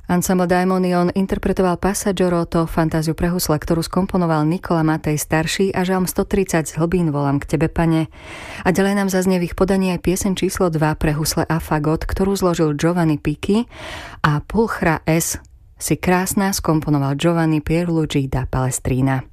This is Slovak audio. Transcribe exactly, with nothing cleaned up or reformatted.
Ensemble Daimonion interpretoval Passaggio-roto, fantáziu pre husle, ktorú skomponoval Nikola Matej starší, a žalm stotridsať z hlbín volám k tebe, Pane. A ďalej nám zaznie v ich podaní aj pieseň číslo dva pre husle a fagot, ktorú zložil Giovanni Picchi, a Pulchra S si krásna skomponoval Giovanni Pierluigi da Palestrina.